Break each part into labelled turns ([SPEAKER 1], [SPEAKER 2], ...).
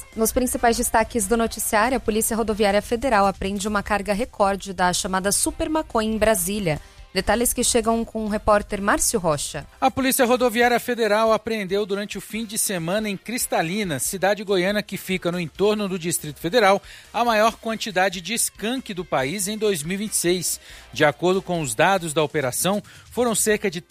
[SPEAKER 1] Nos principais destaques do noticiário, a Polícia Rodoviária Federal apreende uma carga recorde da chamada Super Maconha em Brasília. Detalhes que chegam com o repórter Márcio Rocha.
[SPEAKER 2] A Polícia Rodoviária Federal apreendeu durante o fim de semana em Cristalina, cidade goiana que fica no entorno do Distrito Federal, a maior quantidade de skunk do país em 2026. De acordo com os dados da operação, foram cerca de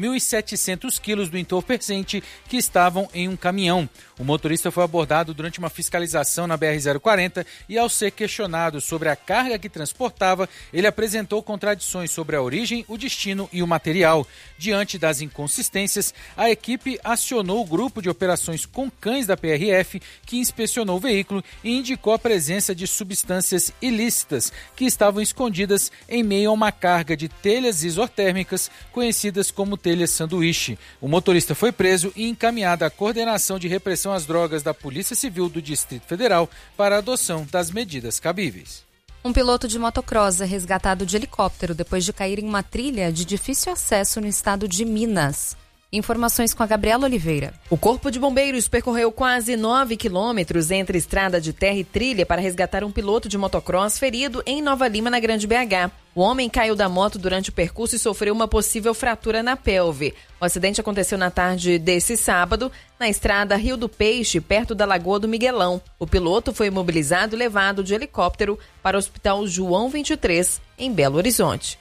[SPEAKER 2] 3.700 quilos do entorpecente que estavam em um caminhão. O motorista foi abordado durante uma fiscalização na BR-040 e, ao ser questionado sobre a carga que transportava, ele apresentou contradições sobre a origem, o destino e o material. Diante das inconsistências, a equipe acionou o grupo de operações com cães da PRF, que inspecionou o veículo e indicou a presença de substâncias ilícitas que estavam escondidas em meio a uma carga de telhas isotérmicas conhecidas como telhas sanduíche. O motorista foi preso e encaminhado à Coordenação de Repressão às Drogas da Polícia Civil do Distrito Federal para a adoção das medidas cabíveis.
[SPEAKER 1] Um piloto de motocross é resgatado de helicóptero depois de cair em uma trilha de difícil acesso no estado de Minas. Informações com a Gabriela Oliveira.
[SPEAKER 3] O Corpo de Bombeiros percorreu quase 9 quilômetros entre estrada de terra e trilha para resgatar um piloto de motocross ferido em Nova Lima, na Grande BH. O homem caiu da moto durante o percurso e sofreu uma possível fratura na pelve. O acidente aconteceu na tarde desse sábado, na estrada Rio do Peixe, perto da Lagoa do Miguelão. O piloto foi imobilizado e levado de helicóptero para o Hospital João 23, em Belo Horizonte.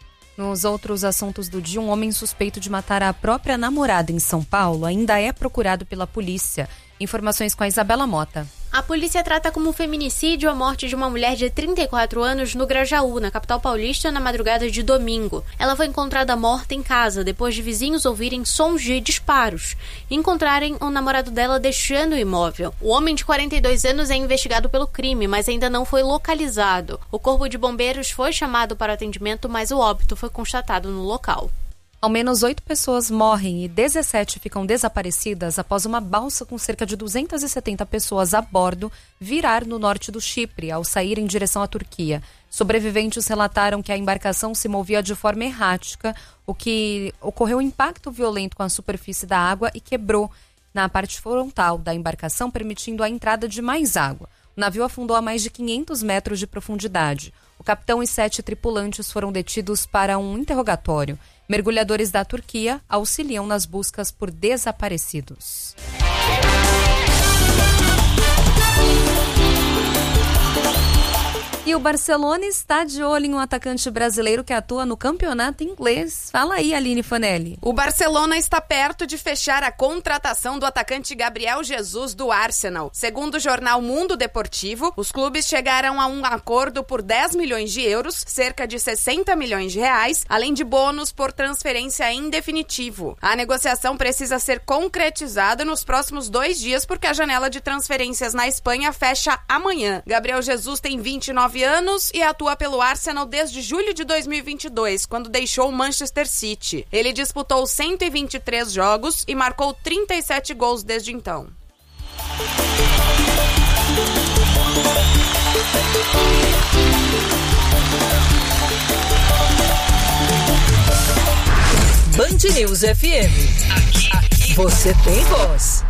[SPEAKER 1] Nos outros assuntos do dia, um homem suspeito de matar a própria namorada em São Paulo ainda é procurado pela polícia. Informações com a Isabela Mota.
[SPEAKER 4] A polícia trata como feminicídio a morte de uma mulher de 34 anos no Grajaú, na capital paulista, na madrugada de domingo. Ela foi encontrada morta em casa, depois de vizinhos ouvirem sons de disparos e encontrarem o namorado dela deixando o imóvel. O homem de 42 anos é investigado pelo crime, mas ainda não foi localizado. O Corpo de Bombeiros foi chamado para atendimento, mas o óbito foi constatado no local.
[SPEAKER 1] Ao menos 8 pessoas morrem e 17 ficam desaparecidas após uma balsa com cerca de 270 pessoas a bordo virar no norte do Chipre, ao sair em direção à Turquia. Sobreviventes relataram que a embarcação se movia de forma errática, o que ocorreu um impacto violento com a superfície da água e quebrou na parte frontal da embarcação, permitindo a entrada de mais água. O navio afundou a mais de 500 metros de profundidade. O capitão e 7 tripulantes foram detidos para um interrogatório. Mergulhadores da Turquia auxiliam nas buscas por desaparecidos. E o Barcelona está de olho em um atacante brasileiro que atua no campeonato inglês. Fala aí, Aline Fanelli.
[SPEAKER 5] O Barcelona está perto de fechar a contratação do atacante Gabriel Jesus do Arsenal. Segundo o jornal Mundo Deportivo, os clubes chegaram a um acordo por 10 milhões de euros, cerca de 60 milhões de reais, além de bônus por transferência em definitivo. A negociação precisa ser concretizada nos próximos 2 dias, porque a janela de transferências na Espanha fecha amanhã. Gabriel Jesus tem 29 anos e atua pelo Arsenal desde julho de 2022, quando deixou o Manchester City. Ele disputou 123 jogos e marcou 37 gols desde então.
[SPEAKER 6] Band News FM. Aqui você tem voz.